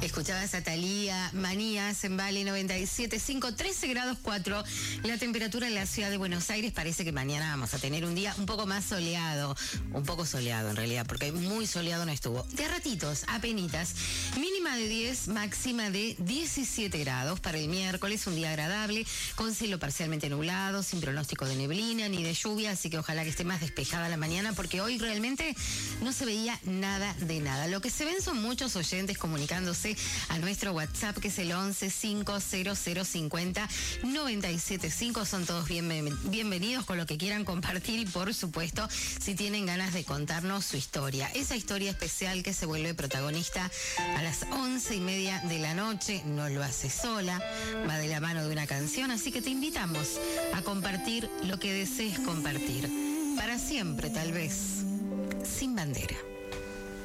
Escuchabas a Thalía, Manías en Vale 97.5, 13 grados 4. La temperatura en la ciudad de Buenos Aires parece que mañana vamos a tener un día un poco más soleado. Un poco soleado en realidad, porque muy soleado no estuvo. De a ratitos, apenitas. Mínima de 10, máxima de 17 grados. Para el miércoles, un día agradable, con cielo parcialmente nublado, sin pronóstico de neblina ni de lluvia, así que ojalá que esté más despejada la mañana, porque hoy realmente no se veía nada de nada. Lo que se ven son muchos oyentes comunicándose a nuestro WhatsApp, que es el 11-50-050-975. Son todos bienvenidos con lo que quieran compartir y, por supuesto, si tienen ganas de contarnos su historia. Esa historia especial que se vuelve protagonista a las 11:30 de la noche, no lo hace sola, va de la mano de una canción, así que te invitamos a compartir lo que desees compartir. Para siempre, tal vez, sin bandera.